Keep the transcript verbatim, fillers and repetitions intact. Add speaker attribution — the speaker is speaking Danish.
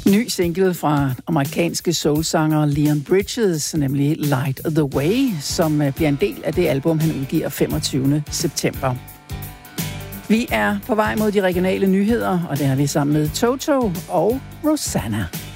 Speaker 1: Ny single fra amerikanske soulsanger Leon Bridges, nemlig Light the Way, som bliver en del af det album, han udgiver femogtyvende september. Vi er på vej mod de regionale nyheder, og det er vi sammen med Toto og Rosanna.